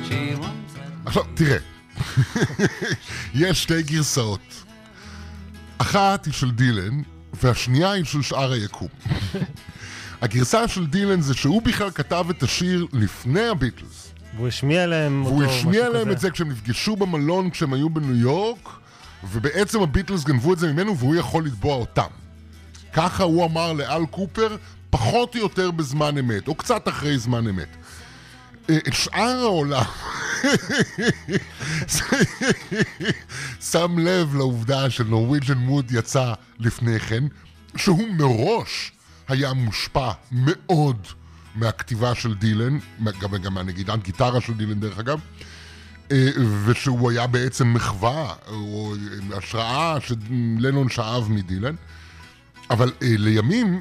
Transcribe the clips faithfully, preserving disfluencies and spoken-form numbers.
עכשיו, תראה, יש שתי גרסאות. אחת היא של דילן, והשנייה היא של שאר היקום. הגרסה של דילן זה שהוא בכלל כתב את השיר לפני הביטלס. והוא השמיע להם אותו, והוא השמיע להם את זה כשהם נפגשו במלון כשהם היו בניו יורק, ובעצם הביטלס גנבו את זה ממנו והוא יכול לתבוע אותם. ככה הוא אמר לאל קופר, פחות או יותר בזמן אמת, או קצת אחרי זמן אמת. את שאר העולם שם לב לעובדה שנורוויג'ן מוד יצא לפני כן, שהוא מראש היה מושפע מאוד מהכתיבה של דילן, גם, גם מהנגידת גיטרה של דילן דרך אגב, ושהוא היה בעצם מחווה או השראה שלנון שאב מדילן. אבל לימים,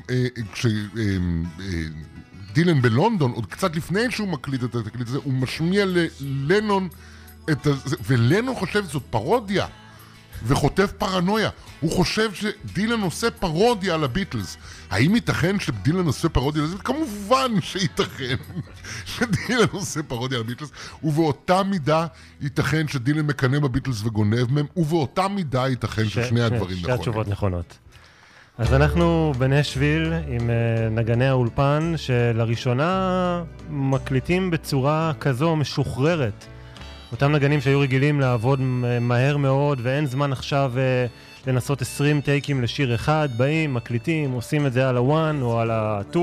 כשדילן בלונדון, עוד קצת לפני שהוא מקליט את התקליט הזה, הוא משמיע ללנון את זה, ולנון חושב שזאת פרודיה, וחוטף פרנויה. הוא חושב שדילן עושה פרודיה על הביטלס. האם ייתכן שדילן עושה פרודיה על זה? כמובן שייתכן שדילן עושה פרודיה על הביטלס, ובאותה מידה ייתכן שדילן מקנה בביטלס וגונב מהם, ובאותה מידה ייתכן ש... ששני הדברים נכונים. שתי התשובות נכונות. אז אנחנו בנשוויל עם נגני האולפן שלראשונה מקליטים בצורה כזו משוחררת. אותם נגנים שהיו רגילים לעבוד מהר מאוד ואין זמן עכשיו לנסות עשרים טייקים לשיר אחד, באים, מקליטים, עושים את זה על ה-one או על ה-two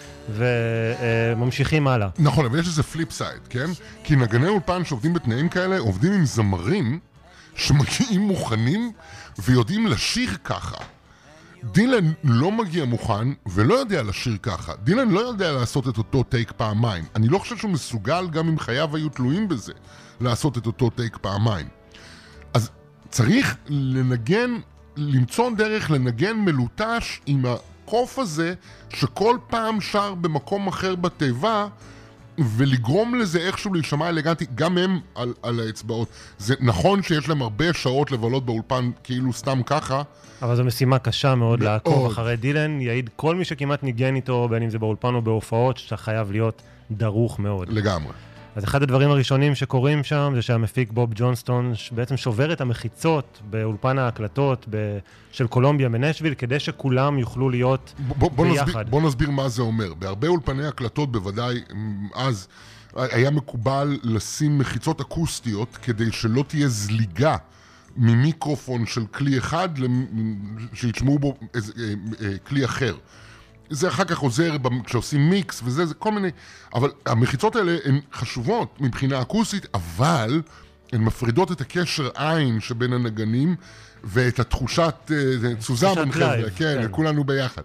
וממשיכים הלאה. נכון, אבל יש איזה פליפ סייד, כן? כי נגני אולפן שעובדים בתנאים כאלה עובדים עם זמרים שמגיעים מוכנים ויודעים לשיר ככה. דילן לא מגיע מוכן ולא יודע לשיר ככה. דילן לא יודע לעשות את אותו טייק פעמיים. אני לא חושב שהוא מסוגל, גם אם חייו היו תלויים בזה, לעשות את אותו טייק פעמיים. אז צריך לנגן, למצוא דרך לנגן מלוטש עם הקוף הזה, שכל פעם שר במקום אחר בטבע, ולגרום לזה איכשהו להישמע אלגנטי, גם הם על, על האצבעות. זה נכון שיש להם הרבה שעות לבלות באולפן כאילו סתם ככה, אבל זו משימה קשה מאוד לעקוב אחרי דילן. יעיד כל מי שכמעט ניגן איתו, בין אם זה באולפן או בהופעות, שאתה חייב להיות דרוך מאוד. לגמרי. אז אחד הדברים הראשונים שקורים שם, זה שהמפיק בוב ג'ונסטון בעצם שובר את המחיצות באולפן ההקלטות של קולומביה מנשוויל, כדי שכולם יוכלו להיות בוא, בוא ביחד. נסביר, בוא נסביר מה זה אומר. בהרבה אולפני הקלטות בוודאי, אז היה מקובל לשים מחיצות אקוסטיות, כדי שלא תהיה זליגה ממיקרופון של כלי אחד שישמעו בו איזה, כלי אחר. זה אחר כך עוזר כשעושים מיקס וזה, זה כל מיני, אבל המחיצות האלה הן חשובות מבחינה אקוסטית, אבל הן מפרידות את הקשר עין שבין הנגנים ואת התחושת תזוזה בין חבר'ה, כן, כולנו ביחד.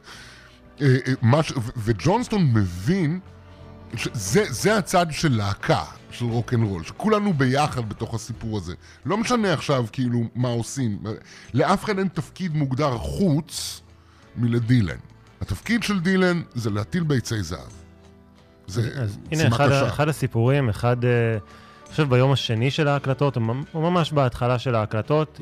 וג'ונסטון מבין שזה, זה הצד של להקה, של רוק אנד רול, שכולנו ביחד בתוך הסיפור הזה. לא משנה עכשיו כאילו מה עושים. לאף אחד אין תפקיד מוגדר חוץ מלדילן. התפקיד של דילן זה להטיל ביצי זהב. זה הנה, אחד, אחד הסיפורים, אחד, אני חושב ביום השני של ההקלטות, או ממש בהתחלה של ההקלטות,